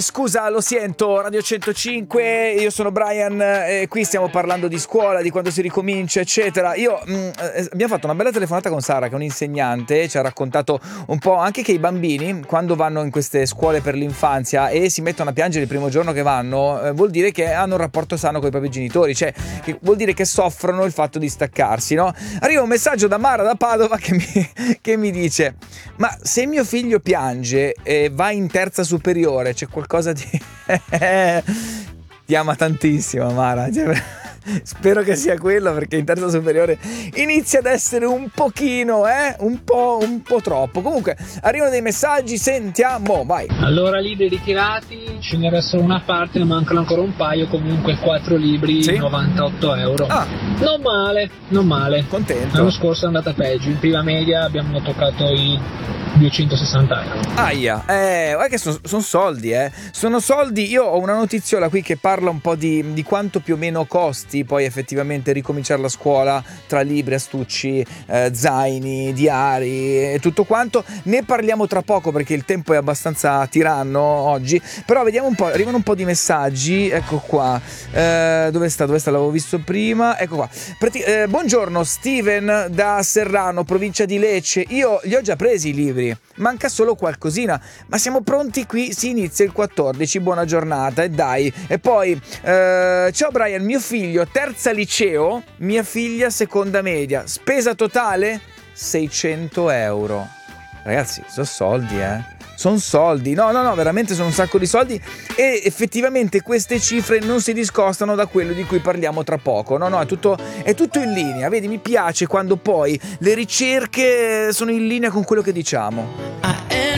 scusa, lo sento, Radio 105, io sono Brian e qui stiamo parlando di scuola, di quando si ricomincia, eccetera. Abbiamo fatto una bella telefonata con Sara, che è un'insegnante, ci ha raccontato un po' anche che i bambini, quando vanno in queste scuole per l'infanzia e si mettono a piangere il primo giorno che vanno, vuol dire che hanno un rapporto sano con i propri genitori, cioè che vuol dire che soffrono il fatto di staccarsi, no? Arriva un messaggio da Mara da Padova che mi dice: ma se mio figlio piange e va in terza superiore, c'è qualcosa di... Ti ama tantissimo, Mara. Spero che sia quello, perché in terza superiore inizia ad essere un pochino, un po' troppo. Comunque arrivano dei messaggi, sentiamo, vai. Allora, libri ritirati, ce n'era solo una parte, ne mancano ancora un paio, comunque 4 libri, sì? 98 euro. Non male. Contento. L'anno scorso è andata peggio, in prima media abbiamo toccato i 260 euro. Aia, guarda che sono soldi, sono soldi. Io ho una notiziola qui che parla un po' di quanto più o meno costi poi effettivamente ricominciare la scuola, tra libri, astucci, zaini, diari e tutto quanto. Ne parliamo tra poco perché il tempo è abbastanza tiranno oggi, però vediamo un po', arrivano un po' di messaggi. Ecco qua, dove sta? L'avevo visto prima, ecco qua. Buongiorno, Steven da Serrano, provincia di Lecce. Io li ho già presi i libri, manca solo qualcosina, ma siamo pronti, qui si inizia il 14. Buona giornata, e dai. E poi ciao Brian, mio figlio terza liceo, mia figlia seconda media, spesa totale 600 euro. Ragazzi, sono soldi, sono soldi, no, veramente sono un sacco di soldi, e effettivamente queste cifre non si discostano da quello di cui parliamo tra poco. No, è tutto in linea. Vedi, mi piace quando poi le ricerche sono in linea con quello che diciamo.